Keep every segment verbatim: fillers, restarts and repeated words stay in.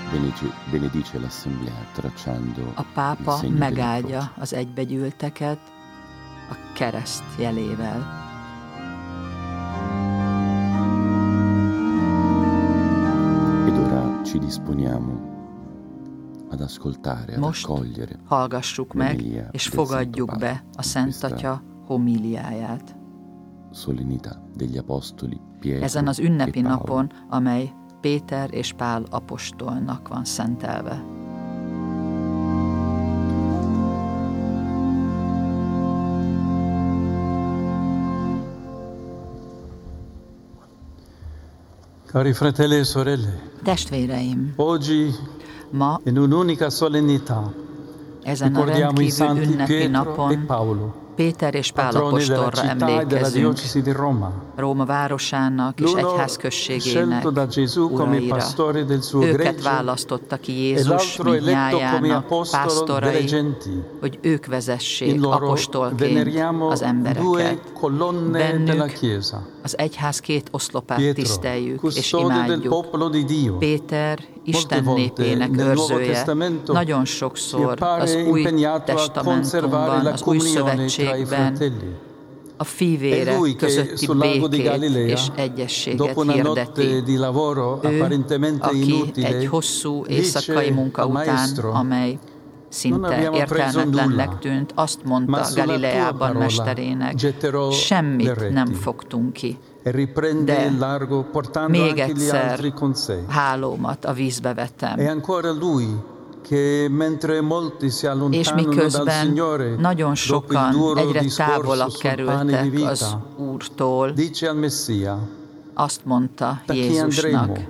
benedice l'assemblea tracciando A pápa megáldja az egybegyűlteket a kereszt jelével. Ed ora ci disponiamo ad ascoltare, ad Most accogliere hallgassuk meg, és fogadjuk be a Szent Atya homíliáját. Solennità degli apostoli Pietro Ezen az ünnepi e Paolo. napon, amely Péter és Pál apostolnak van szentelve. Cari fratelli e sorelle, Testvéreim, oggi ma in un'unica solennità ezen a ricordiamo i rendkívül santi ünnepi Pietro e napon Paolo, Péter és Pál patroni della apostolra città e della emlékezünk, diocesi di Roma. Róma városának és L'uno egyházközségének scelto da Gesù come uraira. pastore del suo Őket gregge választotta ki e Jézus l'altro eletto come mindnyájának apostolo delle pásztorai, genti. hogy ők In vezessék loro apostolként veneriamo az due embereket. colonne della Bennük Chiesa. az egyház két oszlopát Pietro, tiszteljük és custode del imádjuk. popolo di Dio. Péter, Isten volte népének nel Nuovo őrzője, Testamento nagyon si sokszor appare az új impegnato a conservare testamentumban, la az új comunione tra i szövetségben fratelli. a fivérek Lui che közötti sul lago di békét Galilea, és egyességet dopo una notte hirdeti. di lavoro Ő, apparentemente aki inutile, egy hosszú dice éjszakai munka al után, maestro, amely "Non szinte abbiamo preso értelmetlennek nulla, tűnt, azt ma mondta sulla tua Galileában parola mesterének, getterò le semmit reti." nem fogtunk ki, E riprende de il largo portando még anche gli egyszer altri con sé. hálómat a vízbe E vettem. ancora lui che mentre molti si És allontanano dal miközben Signore nagyon dopo il sokan duro egyre discorso távolabb sul pane di kerültek az vita, Úrtól, dice al Messia: azt mondta da chi andremo? Jézusnak,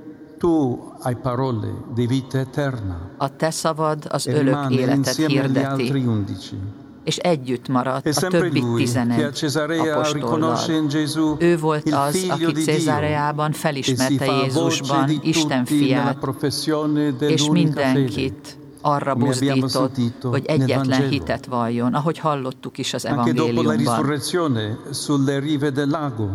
Tu hai parole di vita eterna. a te szavad az E örök rimane életet insieme agli altri hirdeti, undici. és együtt maradt E a sempre többi lui che a tizenegy Cesarea riconosce apostollal. in Gesù Ő volt il az, figlio aki di Dio Cézáreában e si felismerte fa voce Jézusban di Isten tutti nella fiát, professione és dell'unica fede. mindenkit arra Come abbiamo buzdított, sentito hogy nel egyetlen Vangelo. hitet valljon, ahogy hallottuk is az Anche dopo la evangéliumban. risurrezione sulle rive del lago.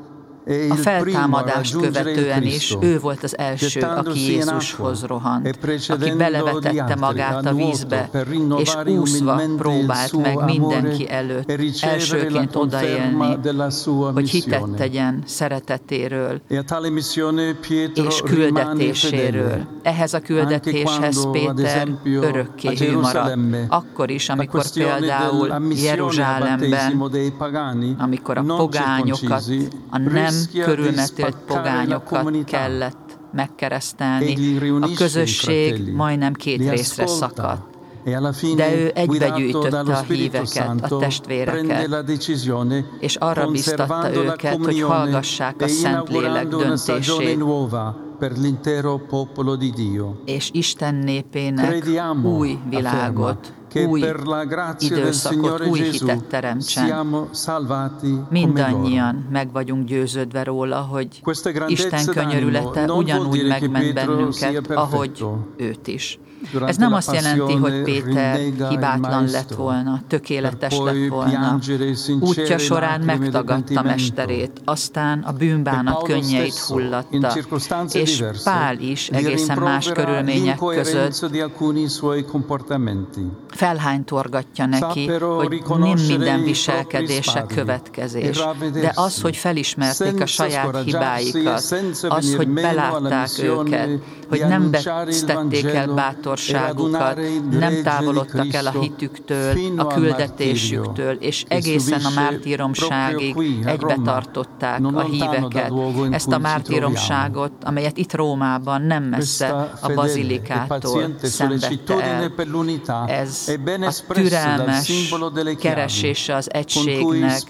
È A il primo a feltámadást raggiungere il követően is Cristo, ő volt az első, aki gettandosi in Jézushoz acqua rohant, e aki precedendo gli belevetette altri magát a a nuoto vízbe, per és rinnovare úszva umilmente il próbált suo meg mindenki amore előtt e ricevere la elsőként conferma odaélni, della sua hogy hitet missione. tegyen szeretetéről E a tale missione Pietro és rimane küldetéséről. fedele. Ehhez a Anche küldetéshez quando, ad Péter esempio, örökké a hű maradt. Gerusalemme, Akkor is, la amikor questione például della missione al Jeruzsálemben, battesimo dei pagani, amikor a non pogányokat, circoncisi, a nem rischia di körülmetélt spaccare la pogányokat comunità. kellett megkeresztelni, Egli riunisce a i közösség fratelli, majdnem két li részre ascolta, szakadt. e alla fine, De ő guidato egybegyűjtötte dallo a Spirito híveket, a Santo, prende testvéreket, la decisione, és arra biztatta conservando la őket, hogy comunione hallgassák a e Szentlélek inaugurando una stagione döntését, nuova per l'intero popolo di Dio. és Isten népének Crediamo, új világot, che új per la grazia del időszakot, Signore új Gesù hitet teremtsen. siamo salvati come loro. Mindannyian meg vagyunk győződve róla, hogy Questa grandezza Isten könyörülete d'animo non vuol ugyanúgy dire che megment Pietro sia bennünket, perfetto. ahogy őt is. Durante Ez nem la azt jelenti, hogy passione Péter rinnega il hibátlan lett maestro, volna, tökéletes per poi lett volna. piangere sincere Útja során lacrime di megtagadta pentimento. mesterét, aztán a bűnbánat E Paolo könnyeit stesso, in hullatta, circostanze és diverse, Pál is gli egészen más rimprovera körülmények l'incoerenza között di alcuni suoi comportamenti. felhánytorgatja neki, Sappero hogy nem riconoscere minden i viselkedése propri következés, sbagli e de az, hogy felismerték a saját hibáikat, az, hogy belátták őket, hogy nem vesztették el bátorságukat, nem távolodtak el a hitüktől, a küldetésüktől, és egészen a mártíromságig egybe tartották a híveket. Ezt a mártíromságot, amelyet itt Rómában, nem messze a bazilikától szenvedte el. Ez a türelmes keresése az egységnek,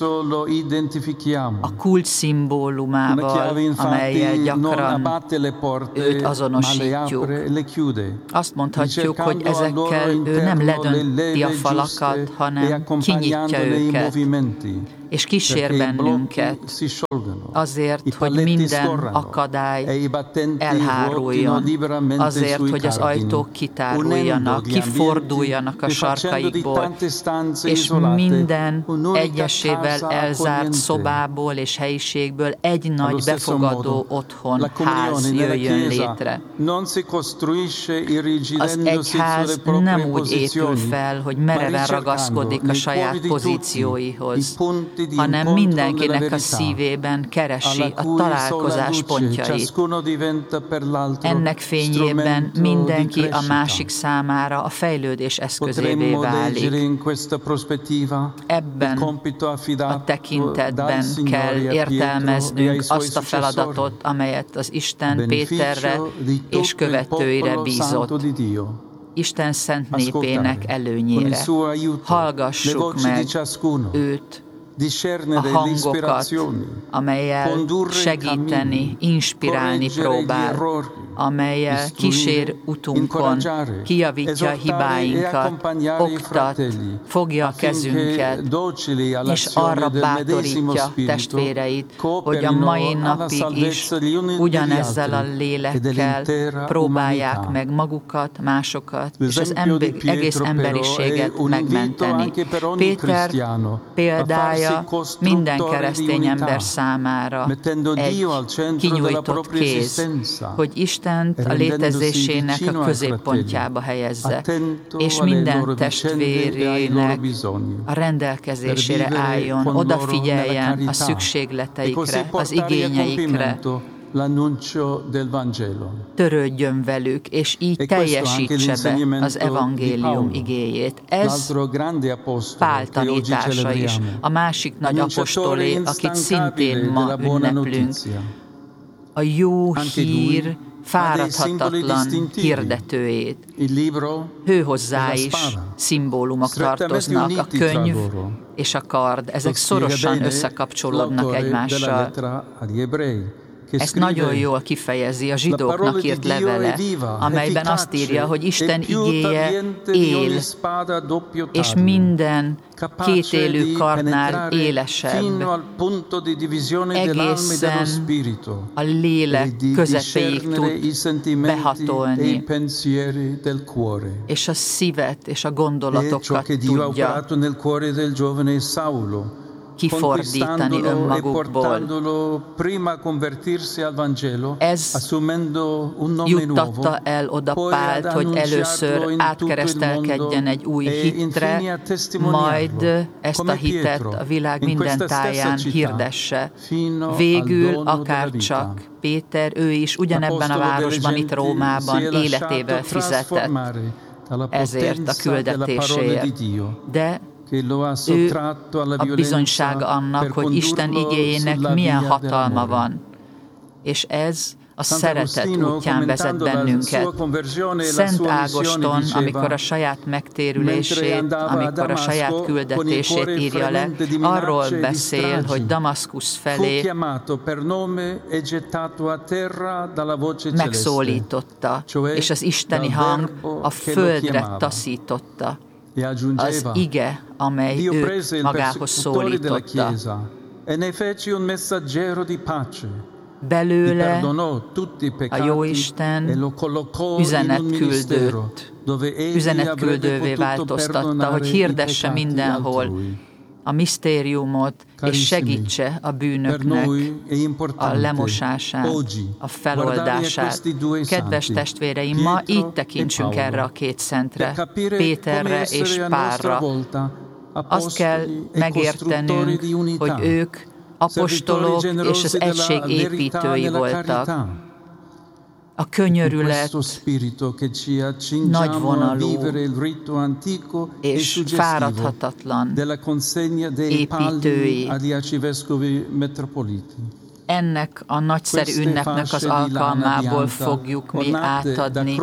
a kult szimbólumával, amellyel gyakran őt azonosítjuk. Azt mondhatjuk, hogy ezekkel ő nem ledönti a falakat, hanem kinyitja őket, és kísér bennünket azért, hogy minden akadály elháruljon, azért, hogy az ajtók kitáruljanak, kiforduljanak a sarkaikból, és minden egyesével elzárt szobából és helyiségből egy nagy befogadó otthon, ház jöjjön létre. Az egyház nem úgy épül fel, hogy mereven ragaszkodik a saját pozícióihoz, hanem mindenkinek a szívében keresi a találkozás pontjait. Ennek fényében mindenki a másik számára a fejlődés eszközévé válik. Ebben a tekintetben kell értelmeznünk azt a feladatot, amelyet az Isten Péterre és követőire bízott. Isten szent népének előnyére. Hallgassuk meg őt, a hangokat, amelyel segíteni, inspirálni próbál, amelyel kísér utunkon, kijavítja hibáinkat, oktat, fogja a kezünket, és arra bátorítja testvéreit, hogy a mai napig is ugyanezzel a lélekkel próbálják meg magukat, másokat, és az ember, egész emberiséget megmenteni. Péter példája minden keresztény ember számára egy kinyújtott kéz, hogy Istent a létezésének a középpontjába helyezze, és minden testvérének a rendelkezésére álljon, odafigyeljen a szükségleteikre, az igényeikre, törődjön velük, és így teljesítse be az evangélium igéjét. Ez Pál tanítása is, a másik nagy apostolé, akit szintén ma ünneplünk. A jó hír fáradhatatlan hirdetőjét. Hőhozzá is szimbólumok tartoznak, a könyv és a kard, ezek szorosan összekapcsolódnak egymással. Ezt nagyon jól kifejezi a zsidóknak írt levele, amelyben azt írja, hogy Isten igéje él, és minden kétélű karnál élesebb, egészen a lélek közepéig tud behatolni, és a szívet és a gondolatokat tudja kifordítani önmagukból. Ez juttatta el oda Pált, hogy először átkeresztelkedjen egy új hitre, majd ezt a hitet a világ minden táján hirdesse. Végül akárcsak Péter, ő is ugyanebben a városban, itt Rómában életével fizetett ezért a küldetéséért. De ő a bizonysága annak, hogy Isten igéjének milyen hatalma van. És ez a szeretet útján vezet bennünket. Szent Ágoston, amikor a saját megtérülését, amikor a saját küldetését írja le, arról beszél, hogy Damaszkusz felé megszólította, és az isteni hang a földre taszította. Az ige, amely őt magához szólította. Belőle a Jóisten üzenetküldőt, üzenetküldővé változtatta, hogy hirdesse mindenhol a misztériumot, és segítse a bűnöknek a lemosását, a feloldását. Kedves testvéreim, ma így tekintsünk erre a két szentre, Péterre és Pálra. Azt kell megértenünk, hogy ők apostolok és az egység építői voltak. A könyörület nagyvonalú és fáradhatatlan építői. Ennek a nagyszerű ünnepnek az alkalmából fogjuk mi átadni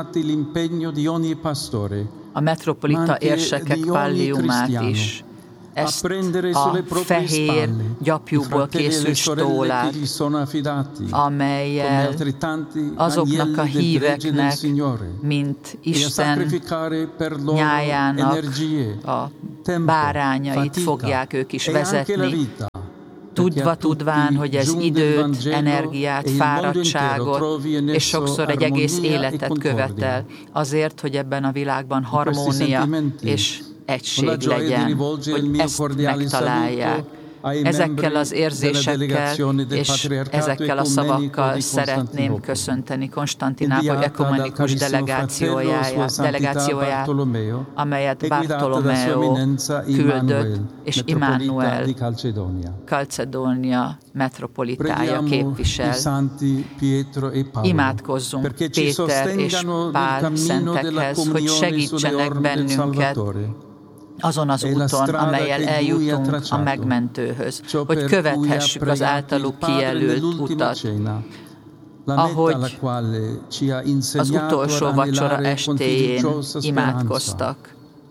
a metropolita érsekek palliumát is. ezt a fehér gyapjúból készült stólát, amelyel azoknak a híveknek, mint Isten nyájának a bárányait fogják ők is vezetni, tudva tudván, hogy ez időt, energiát, fáradtságot, és sokszor egy egész életet követel, azért, hogy ebben a világban harmónia és egység legyen, hogy ezt megtalálják. Ezekkel az érzésekkel és ezekkel a szavakkal szeretném köszönteni Konstantinápoly ekumenikus delegációját, delegációját, amelyet Bartolomeo küldött, és Immanuel Calcedónia metropolitája képvisel. Imádkozzunk Péter és Pál szentekhez, hogy segítsenek bennünket azon az úton, amellyel eljutunk a megmentőhöz, hogy követhessük az általuk kijelölt utat, ahogy az utolsó vacsora estéjén imádkoztak.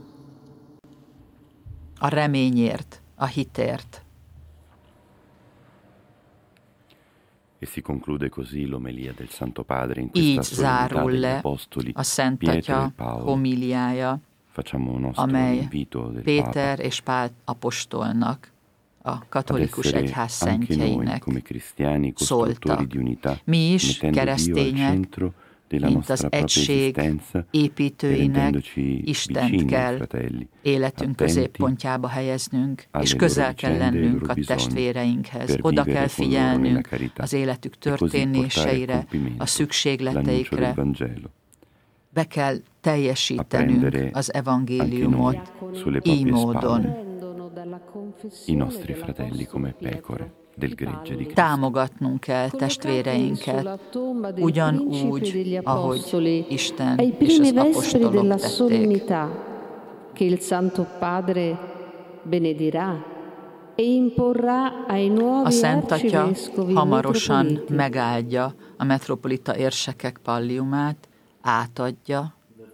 A reményért, a hitért. E si conclude così l'omelia del Santo Padre in Így questa zárul solennità degli le apostoli a Szent Pietro e Atya Paolo. homiliája, Facciamo nostro amely invito del Péter Papa és Pál apostolnak, a ad katolikus essere egyház anche noi szentjeinek come cristiani costruttori szóltak. di unità, Mi is, mettendo Dio al keresztények, centro della mint nostra az propria egység esistenza e építőinek rendendoci Istent vicini ai kell fratelli, életünk attenti középpontjába helyeznünk, alle és loro közel kell vicende e lennünk loro a bisogni, testvéreinkhez. per Oda vivere kell con loro nella figyelnünk carità, az életük e così portare a történéseire, compimento a l'annuncio szükségleteikre. del Vangelo. Be kell teljesítenünk az evangéliumot így módon. I nostri fratelli come pecore del gregge di Cristo. Támogatnunk kell testvéreinket ugyanúgy, ahogy Isten és az apostolok tették. Che il Santo Padre benedirà e imporrà ai A nuovi Szent Atya arcivescovi hamarosan metropoliti megáldja a metropolita érsekek palliumát, átadja,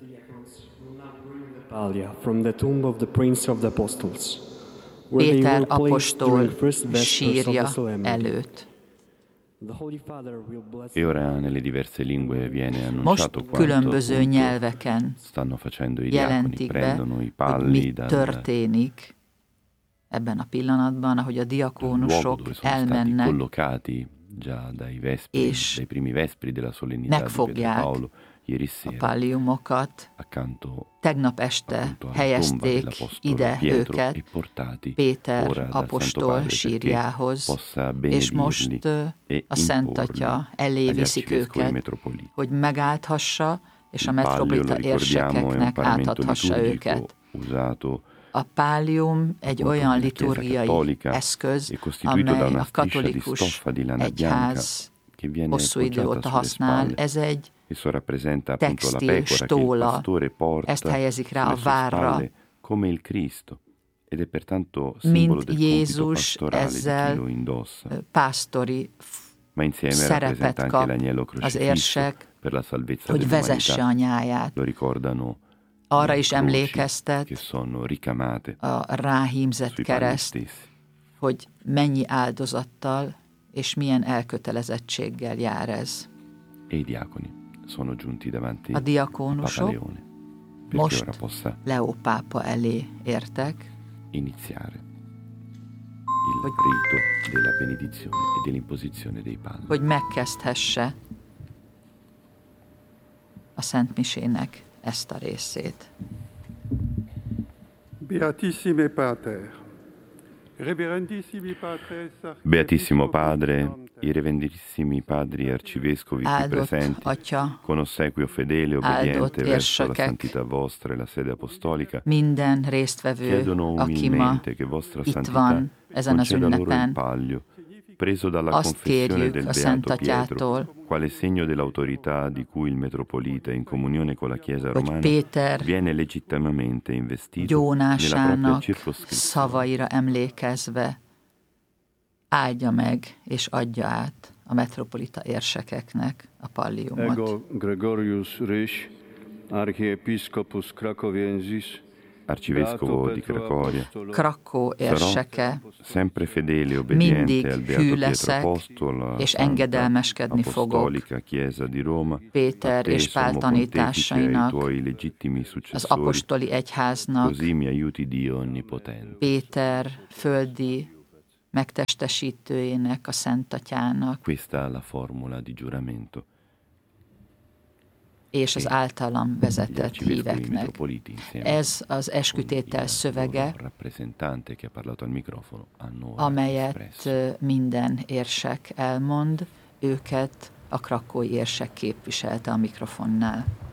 from the tomb of the Prince of the Apostles, where they Péter were placed apostol during the first vespers of sírja the solemnity. előtt. The Holy Father will bless E ora nelle diverse lingue viene Most annunciato quanto különböző appunto nyelveken stanno facendo i diaconi, jelentik be, prendono i hogy palli mi dal történik ebben a pillanatban, ahogy a luogo diakónusok dove sono stati elmennek, collocati già dai vespri, és dai primi vespri della solennità di Pietro e megfogják Paolo ieri a sera, palliumokat. accanto Tegnap este appunto alla tomba helyezték dell'apostolo ide Pietro őket e portati Péter ora dal Santo apostol Padre perché sírjához, possa és most benedirli ö, e a Szent imporli Atya elé agli viszik arcivescovi őket, metropoliti. hogy megáldhassa, és a Il palio, lo metropolita ricordiamo, è un érsekeknek paramento átadhassa liturgico őket. usato A pálium egy appunto olyan nella Chiesa liturgiai cattolica eszköz, e costituito da amely una a striscia di katolikus stoffa di lana bianca egyház che viene hosszú idő appoggiata óta sulle használ. spalle. Ez egy Esso rappresenta appunto la textil pecora che il stóla, pastore porta ezt helyezik rá a sulle sue várra, spalle come il Cristo ed è pertanto simbolo mint del compito Jézus pastorale di chi ezzel lo indossa. pásztori Ma insieme szerepet rappresenta anche kap l'agnello az crocifisso érsek, per la salvezza hogy vezesse dell'umanità. a nyáját. Lo ricordano Arra le is croci emlékeztet che sono ricamate a ráhímzett sui panni kereszt, stessi. hogy mennyi áldozattal és milyen elkötelezettséggel jár ez. E i diaconi sono giunti davanti A al Papa diakónusok Leone perché most ora possa Leó pápa elé értek, iniziare il rito della benedizione e dell'imposizione dei palli. hogy megkezdhesse a Szent Misének ezt a részét. Beatissime Pater, reverendissimi Patres, Beatissimo Padre, i reverendissimi padri arcivescovi qui Áldott presenti, Atya, con ossequio fedele e áldott obbediente verso la érsekek, santità vostra e la sede apostolica, minden résztvevő, chiedono aki ma umilmente che vostra itt santità van ezen az conceda loro il ünnepen, palio, preso dalla azt confessione kérjük del a Szent Beato Pietro, Atyától, quale segno dell'autorità di cui il metropolita in comunione con la Chiesa hogy romana Péter viene legittimamente investito nella propria gyónásának circoscrizione. szavaira emlékezve áldja meg és adja át a metropolita érsekeknek a palliumot. Ego Gregorius Rys, archiepiscopus Cracoviensis, arcivescovo di Cracovia, Krakó érseke, sempre fedele e obbediente mindig al Beato hű Pietro leszek, Apostolo, és Santa engedelmeskedni fogok Apostolica Chiesa di Roma, Péter a te, és Pál Sommo Pontefice, ai tanításainak, tuoi legittimi az successori, apostoli egyháznak, così mi aiuti Dio Onnipotente. Péter földi megtestesítőjének, a Szent Atyának, Questa è la formula di giuramento. és az általam vezetett híveknek. Ez az eskütétel szövege, amelyet minden érsek elmond, őket a krakói érsek képviselte a mikrofonnál.